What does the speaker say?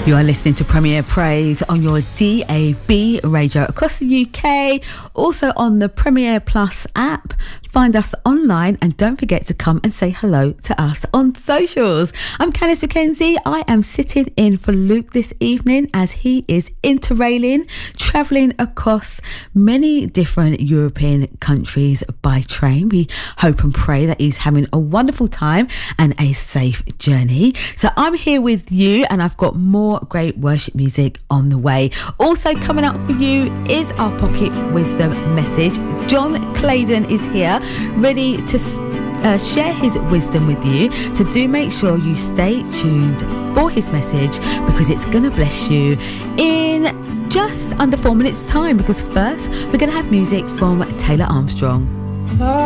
You are listening to Premier Praise on your DAB radio across the UK, also on the Premier Plus app. Find us online and don't forget to come and say hello to us on socials. I'm Candice McKenzie. I am sitting in for Luke this evening as he is interrailing, travelling across many different European countries by train. We hope and pray that he's having a wonderful time and a safe journey. So I'm here with you and I've got more great worship music on the way. Also coming up for you is our Pocket Wisdom message. John Claydon is here, ready to share his wisdom with you. So do make sure you stay tuned for his message because it's going to bless you in just under 4 minutes time, because first we're going to have music from Taylor Armstrong.